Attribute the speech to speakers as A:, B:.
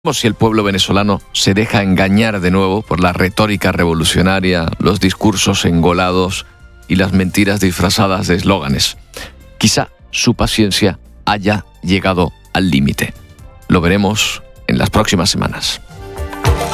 A: Si el pueblo venezolano se deja engañar de nuevo por la retórica revolucionaria, los discursos engolados y las mentiras disfrazadas de eslóganes. Quizá su paciencia haya llegado al límite. Lo veremos en las próximas semanas.